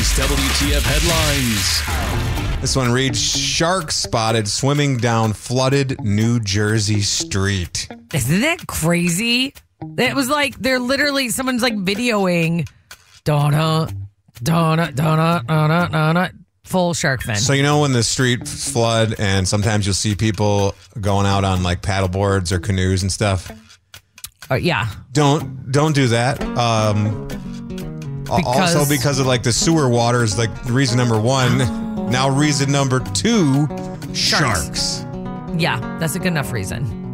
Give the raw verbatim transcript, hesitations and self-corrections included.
Today's W T F headlines. This one reads, shark spotted swimming down flooded New Jersey street. Isn't that crazy? It was like they're literally, someone's like videoing donut, donut, donut, donut, donut, full shark fin. So you know when the streets flood and sometimes you'll see people going out on like paddle boards or canoes and stuff? Uh, yeah. Don't don't do that. Um, Because- also because of like the sewer water is like reason number one. Now reason number two, Sharks. sharks. Yeah, that's a good enough reason.